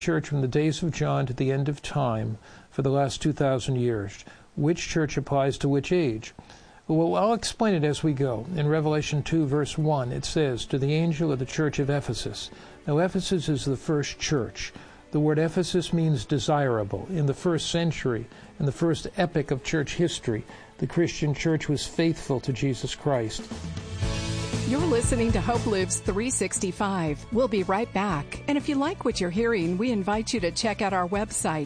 church from the days of John to the end of time for the last 2,000 years. Which church applies to which age? Well, I'll explain it as we go. In Revelation 2, verse 1, it says, "To the angel of the church of Ephesus." Now, Ephesus is the first church. The word Ephesus means desirable. In the first century, in the first epoch of church history, the Christian church was faithful to Jesus Christ. You're listening to Hope Lives 365. We'll be right back. And if you like what you're hearing, we invite you to check out our website,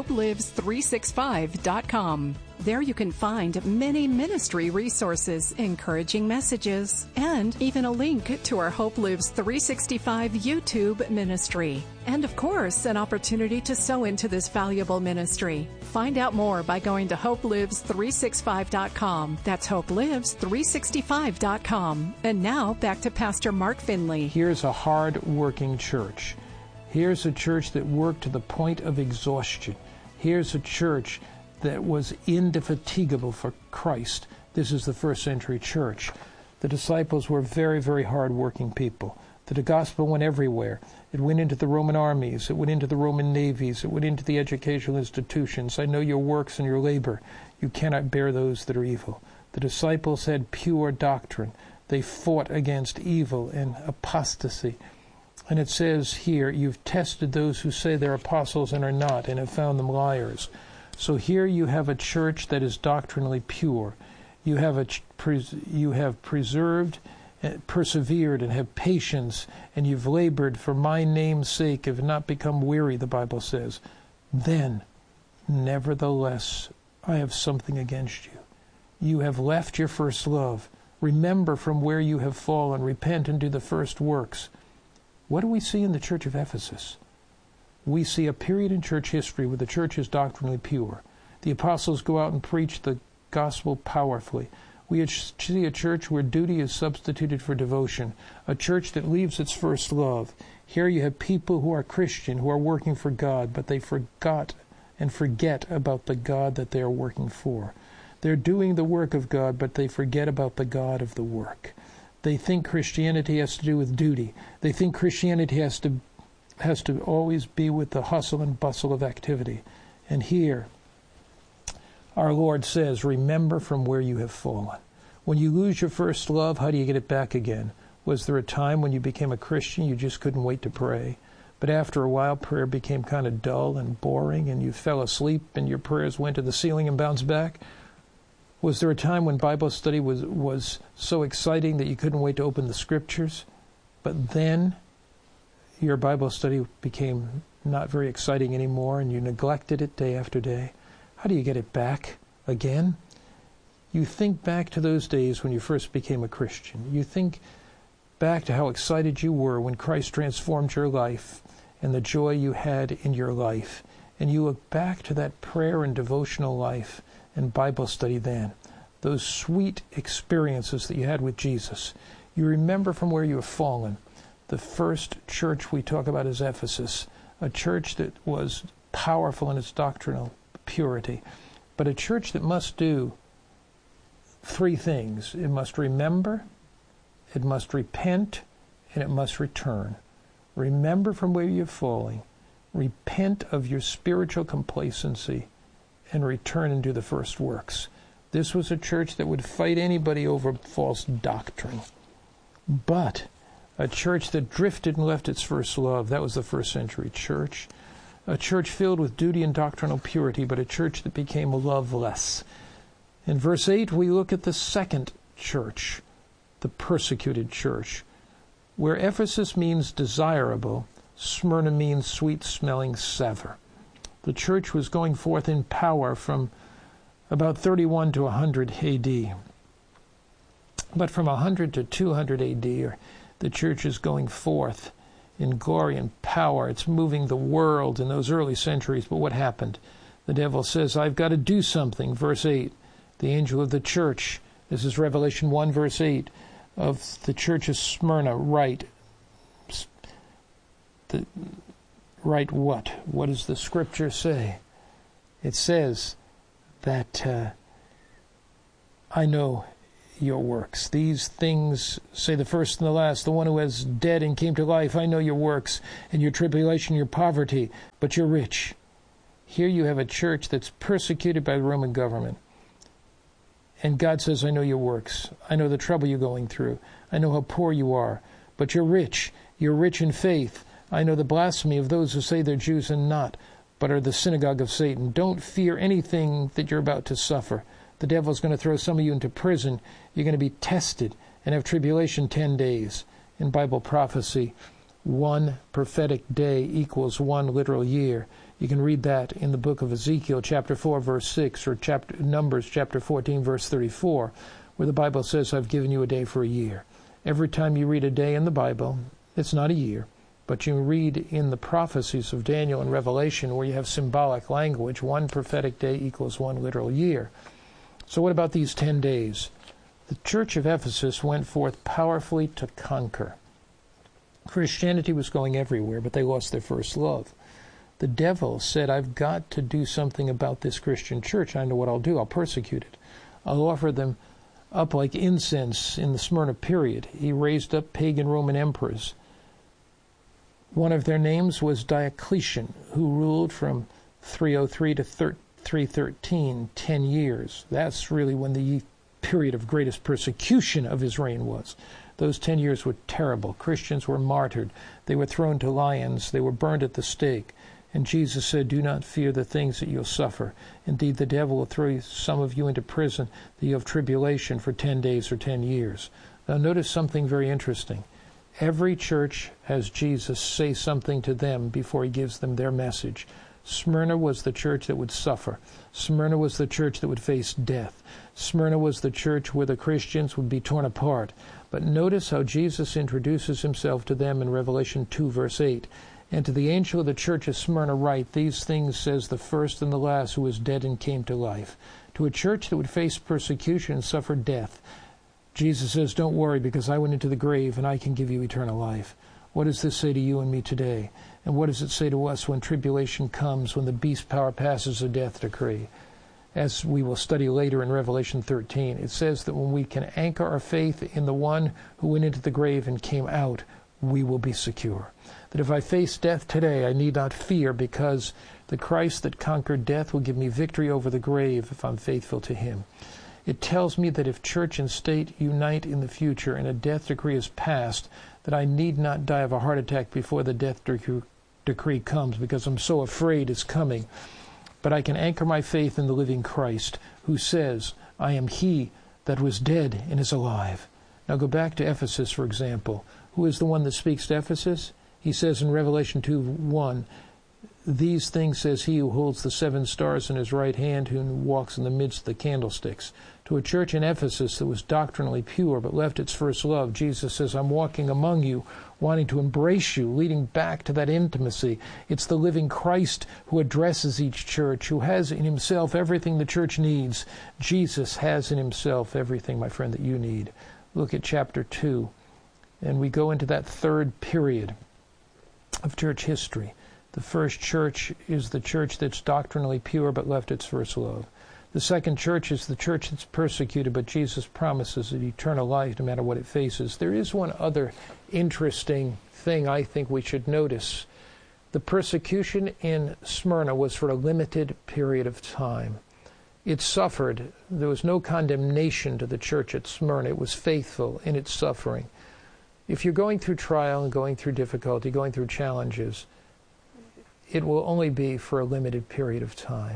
hopelives365.com. There you can find many ministry resources, encouraging messages, and even a link to our Hope Lives 365 YouTube ministry. And of course, an opportunity to sow into this valuable ministry. Find out more by going to hopelives365.com. That's hopelives365.com. And now back to Pastor Mark Finley. Here's a hard-working church. Here's a church that worked to the point of exhaustion. Here's a church that was indefatigable for Christ. This is the first century church. The disciples were very, very hard-working people. The gospel went everywhere. It went into the Roman armies. It went into the Roman navies. It went into the educational institutions. I know your works and your labor. You cannot bear those that are evil. The disciples had pure doctrine. They fought against evil and apostasy. And it says here, you've tested those who say they're apostles and are not, and have found them liars. So here you have a church that is doctrinally pure. You have preserved, persevered, and have patience, and you've labored for my name's sake, have not become weary, the Bible says. Then, nevertheless, I have something against you. You have left your first love. Remember from where you have fallen. Repent and do the first works. What do we see in the church of Ephesus? We see a period in church history where the church is doctrinally pure. The apostles go out and preach the gospel powerfully. We see a church where duty is substituted for devotion, a church that leaves its first love. Here you have people who are Christian, who are working for God, but they forget about the God that they are working for. They're doing the work of God, but they forget about the God of the work. They think Christianity has to do with duty. They think Christianity has to always be with the hustle and bustle of activity. And here, our Lord says, remember from where you have fallen. When you lose your first love, how do you get it back again? Was there a time when you became a Christian, you just couldn't wait to pray? But after a while, prayer became kind of dull and boring, and you fell asleep, and your prayers went to the ceiling and bounced back? Was there a time when Bible study was so exciting that you couldn't wait to open the Scriptures? But then your Bible study became not very exciting anymore, and you neglected it day after day. How do you get it back again? You think back to those days when you first became a Christian. You think back to how excited you were when Christ transformed your life and the joy you had in your life. And you look back to that prayer and devotional life and Bible study then. Those sweet experiences that you had with Jesus. You remember from where you have fallen. The first church we talk about is Ephesus, a church that was powerful in its doctrinal purity, but a church that must do three things. It must remember, it must repent, and it must return. Remember from where you're falling, repent of your spiritual complacency, and return and do the first works. This was a church that would fight anybody over false doctrine. But a church that drifted and left its first love, that was the first century church. A church filled with duty and doctrinal purity, but a church that became loveless. In verse 8, we look at the second church, the persecuted church. Where Ephesus means desirable, Smyrna means sweet-smelling savour. The church was going forth in power from about 31 to 100 A.D. But from 100 to 200 A.D., the church is going forth in glory and power. It's moving the world in those early centuries. But what happened? The devil says, I've got to do something. Verse 8, the angel of the church, this is Revelation 1, verse 8, of the church of Smyrna, write what? What does the scripture say? It says that I know your works. These things, say the first and the last, the one who was dead and came to life, I know your works, and your tribulation, your poverty, but you're rich. Here you have a church that's persecuted by the Roman government. And God says, I know your works. I know the trouble you're going through. I know how poor you are, but you're rich. You're rich in faith. I know the blasphemy of those who say they're Jews and not, but are the synagogue of Satan. Don't fear anything that you're about to suffer. The devil's going to throw some of you into prison. You're going to be tested and have tribulation 10 days. In Bible prophecy, 1 prophetic day equals 1 literal year. You can read that in the book of Ezekiel, chapter 4, verse 6, or Numbers, chapter 14, verse 34, where the Bible says, I've given you a day for a year. Every time you read a day in the Bible, it's not a year, but you read in the prophecies of Daniel and Revelation where you have symbolic language, 1 prophetic day equals 1 literal year. So what about these 10 days? The church of Ephesus went forth powerfully to conquer. Christianity was going everywhere, but they lost their first love. The devil said, I've got to do something about this Christian church. I know what I'll do. I'll persecute it. I'll offer them up like incense in the Smyrna period. He raised up pagan Roman emperors. One of their names was Diocletian, who ruled from 303 to 313, 10 years. That's really when the period of greatest persecution of his reign was. Those 10 years were terrible. Christians were martyred. They were thrown to lions. They were burned at the stake. And Jesus said, do not fear the things that you'll suffer. Indeed, the devil will throw some of you into prison, that you have tribulation for 10 days or 10 years. Now notice something very interesting. Every church has Jesus say something to them before he gives them their message. Smyrna was the church that would suffer. Smyrna was the church that would face death. Smyrna was the church where the Christians would be torn apart. But notice how Jesus introduces himself to them in Revelation 2, verse 8. And to the angel of the church of Smyrna write, these things says the first and the last who was dead and came to life. To a church that would face persecution and suffer death, Jesus says, don't worry, because I went into the grave and I can give you eternal life. What does this say to you and me today? And what does it say to us when tribulation comes, when the beast power passes a death decree? As we will study later in Revelation 13, it says that when we can anchor our faith in the one who went into the grave and came out, we will be secure. That if I face death today, I need not fear, because the Christ that conquered death will give me victory over the grave if I'm faithful to him. It tells me that if church and state unite in the future and a death decree is passed, that I need not die of a heart attack before the death decree comes, because I'm so afraid it's coming. But I can anchor my faith in the living Christ, who says, I am he that was dead and is alive. Now go back to Ephesus, for example. Who is the one that speaks to Ephesus? He says in Revelation 2:1, these things says he who holds the 7 stars in his right hand, who walks in the midst of the candlesticks. To a church in Ephesus that was doctrinally pure but left its first love, Jesus says, I'm walking among you, wanting to embrace you, leading back to that intimacy. It's the living Christ who addresses each church, who has in himself everything the church needs. Jesus has in himself everything, my friend, that you need. Look at chapter 2, and we go into that third period of church history. The first church is the church that's doctrinally pure but left its first love. The second church is the church that's persecuted, but Jesus promises it eternal life no matter what it faces. There is one other interesting thing I think we should notice. The persecution in Smyrna was for a limited period of time. It suffered. There was no condemnation to the church at Smyrna. It was faithful in its suffering. If you're going through trial and going through difficulty, going through challenges, it will only be for a limited period of time.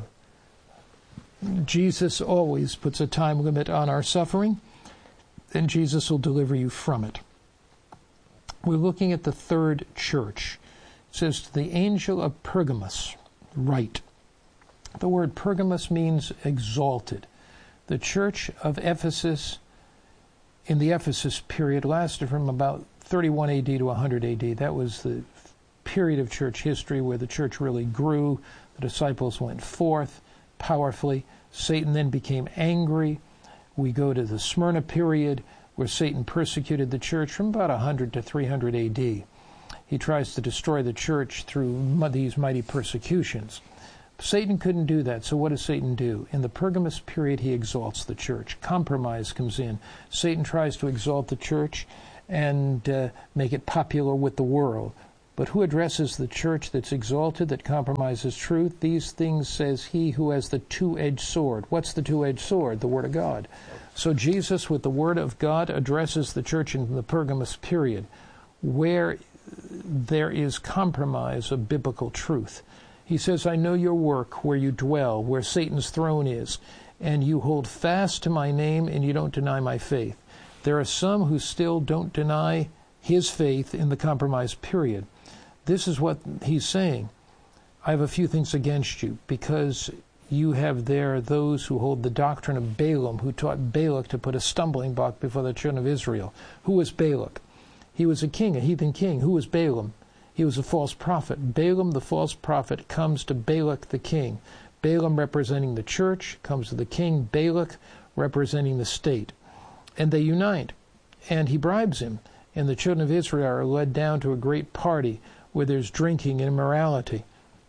Jesus always puts a time limit on our suffering, and Jesus will deliver you from it. We're looking at the third church. It says, to the angel of Pergamos, write. The word Pergamos means exalted. The church of Ephesus in the Ephesus period lasted from about 31 AD to 100 AD. That was the period of church history where the church really grew. The disciples went forth powerfully. Satan then became angry. We go to the Smyrna period where Satan persecuted the church from about 100 to 300 AD. He tries to destroy the church through these mighty persecutions. Satan couldn't do that, so what does Satan do? In the Pergamus period, he exalts the church. Compromise comes in. Satan tries to exalt the church and make it popular with the world. But who addresses the church that's exalted, that compromises truth? These things says he who has the two-edged sword. What's the two-edged sword? The Word of God. So Jesus, with the Word of God, addresses the church in the Pergamus period, where there is compromise of biblical truth. He says, I know your work, where you dwell, where Satan's throne is, and you hold fast to my name, and you don't deny my faith. There are some who still don't deny his faith in the compromise period. This is what he's saying. I have a few things against you, because you have there those who hold the doctrine of Balaam, who taught Balak to put a stumbling block before the children of Israel. Who was Balak? He was a king, a heathen king. Who was Balaam? He was a false prophet. Balaam, the false prophet, comes to Balak, the king. Balaam, representing the church, comes to the king. Balak, representing the state. And they unite. And he bribes him. And the children of Israel are led down to a great party where there's drinking and immorality.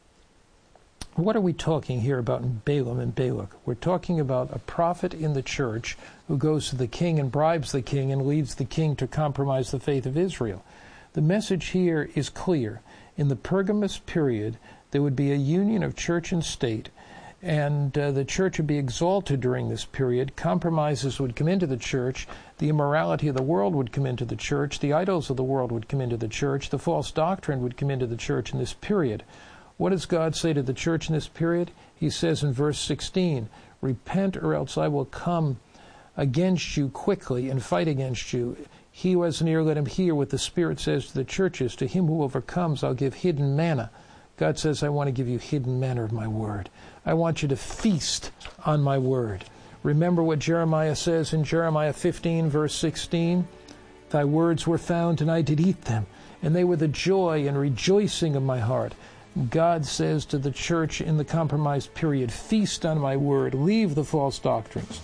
What are we talking here about in Balaam and Balak? We're talking about a prophet in the church who goes to the king and bribes the king and leads the king to compromise the faith of Israel. The message here is clear. In the Pergamus period, there would be a union of church and state, and the church would be exalted during this period. Compromises would come into the church. The immorality of the world would come into the church. The idols of the world would come into the church. The false doctrine would come into the church in this period. What does God say to the church in this period? He says in verse 16, repent, or else I will come against you quickly and fight against you. He who has an ear, let him hear what the Spirit says to the churches. To him who overcomes, I'll give hidden manna. God says, I want to give you hidden manna of my word. I want you to feast on my word. Remember what Jeremiah says in Jeremiah 15, verse 16? Thy words were found, and I did eat them, and they were the joy and rejoicing of my heart. God says to the church in the compromised period, feast on my word, leave the false doctrines.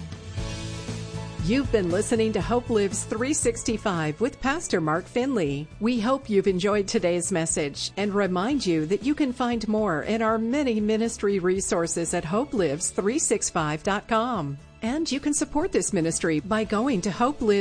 You've been listening to Hope Lives 365 with Pastor Mark Finley. We hope you've enjoyed today's message and remind you that you can find more in our many ministry resources at hopelives365.com. And you can support this ministry by going to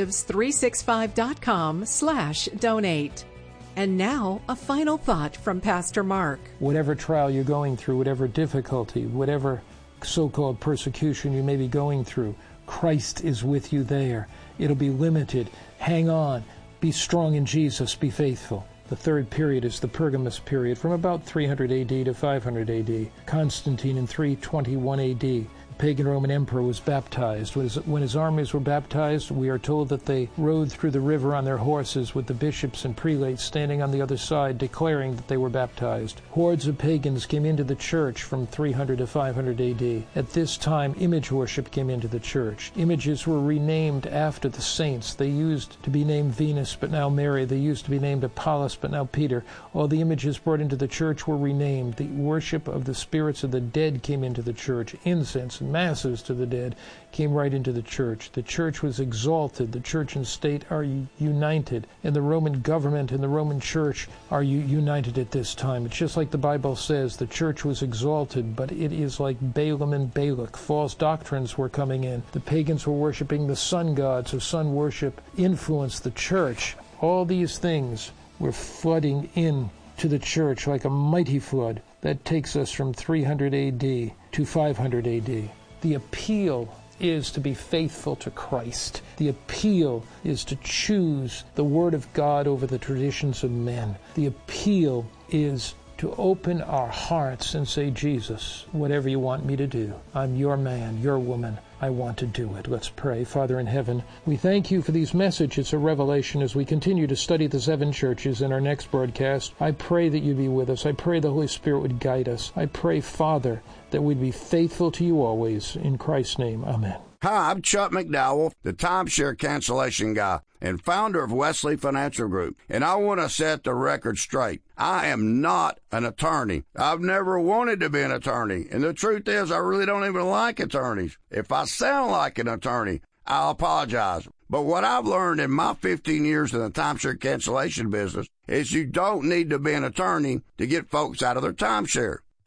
hopelives365.com/donate. And now, a final thought from Pastor Mark. Whatever trial you're going through, whatever difficulty, whatever so-called persecution you may be going through, Christ is with you there. It'll be limited. Hang on. Be strong in Jesus. Be faithful. The third period is the Pergamus period from about 300 AD to 500 AD. Constantine in 321 AD. The pagan Roman emperor was baptized. When his armies were baptized, we are told that they rode through the river on their horses with the bishops and prelates standing on the other side declaring that they were baptized. Hordes of pagans came into the church from 300 to 500 AD. At this time, image worship came into the church. Images were renamed after the saints. They used to be named Venus, but now Mary. They used to be named Apollos, but now Peter. All the images brought into the church were renamed. The worship of the spirits of the dead came into the church. Incense and masses to the dead came right into the church. The church was exalted. The church and state are united. And the Roman government and the Roman church are united at this time. It's just like the Bible says, the church was exalted, but it is like Balaam and Balak. False doctrines were coming in. The pagans were worshiping the sun god, so sun worship influenced the church. All these things were flooding in to the church like a mighty flood. That takes us from 300 AD to 500 AD. The appeal is to be faithful to Christ. The appeal is to choose the Word of God over the traditions of men. The appeal is to open our hearts and say, Jesus, whatever you want me to do, I'm your man, your woman. I want to do it. Let's pray. Father in heaven, we thank you for these messages of revelation as we continue to study the seven churches in our next broadcast. I pray that you'd be with us. I pray the Holy Spirit would guide us. I pray, Father, that we'd be faithful to you always. In Christ's name, amen. Hi, I'm Chuck McDowell, the timeshare cancellation guy and founder of Wesley Financial Group, and I want to set the record straight. I am not an attorney. I've never wanted to be an attorney, and the truth is I really don't even like attorneys. If I sound like an attorney, I'll apologize. But what I've learned in my 15 years in the timeshare cancellation business is you don't need to be an attorney to get folks out of their timeshare.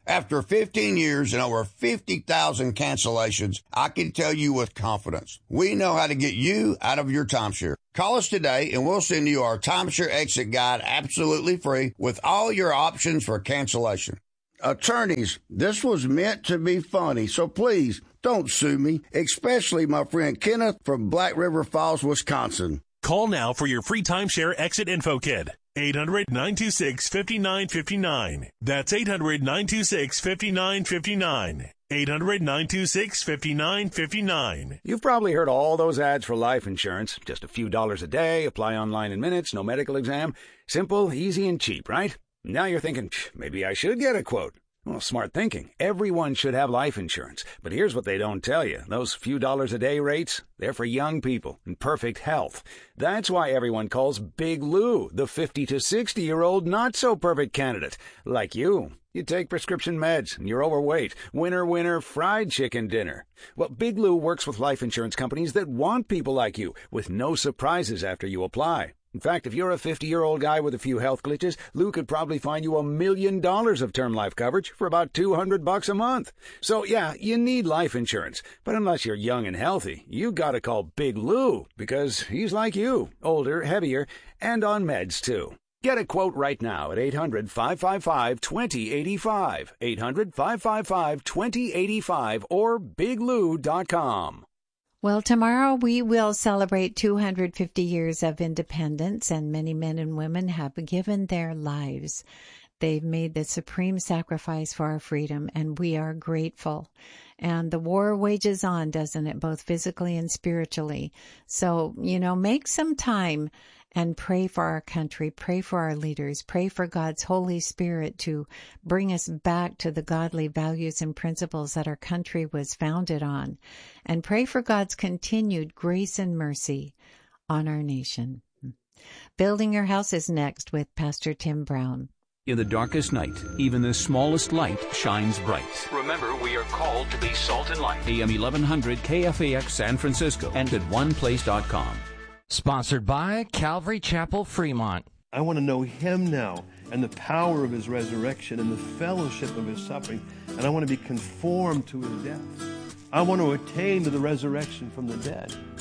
After 15 years and over 50,000 cancellations, I can tell you with confidence, we know how to get you out of your timeshare. Call us today and we'll send you our timeshare exit guide absolutely free with all your options for cancellation. Attorneys, this was meant to be funny, so please don't sue me, especially my friend Kenneth from Black River Falls, Wisconsin. Call now for your free timeshare exit info kit. 800-926-5959. That's 800-926-5959. 800-926-5959. You've probably heard all those ads for life insurance. Just a few dollars a day, apply online in minutes, no medical exam. Simple, easy, and cheap, right? Now you're thinking, maybe I should get a quote. Well, smart thinking. Everyone should have life insurance. But here's what they don't tell you. Those few dollars a day rates, they're for young people in perfect health. That's why everyone calls Big Lou the 50 to 60-year-old not-so-perfect candidate. Like you. You take prescription meds, and you're overweight. Winner, fried chicken dinner. Well, Big Lou works with life insurance companies that want people like you, with no surprises after you apply. In fact, if you're a 50-year-old guy with a few health glitches, Lou could probably find you $1 million of term life coverage for about $200 a month. So, yeah, you need life insurance. But unless you're young and healthy, you gotta call Big Lou, because he's like you, older, heavier, and on meds, too. Get a quote right now at 800-555-2085, 800-555-2085, or biglou.com. Well, tomorrow we will celebrate 250 years of independence, and many men and women have given their lives. They've made the supreme sacrifice for our freedom, and we are grateful. And the war wages on, doesn't it, both physically and spiritually? So, make some time and pray for our country, pray for our leaders, pray for God's Holy Spirit to bring us back to the godly values and principles that our country was founded on, and pray for God's continued grace and mercy on our nation. Building Your House is next with Pastor Tim Brown. In the darkest night, even the smallest light shines bright. Remember, we are called to be salt and light. AM 1100 KFAX San Francisco and at oneplace.com. Sponsored by Calvary Chapel, Fremont. I want to know Him now and the power of His resurrection and the fellowship of His suffering. And I want to be conformed to His death. I want to attain to the resurrection from the dead.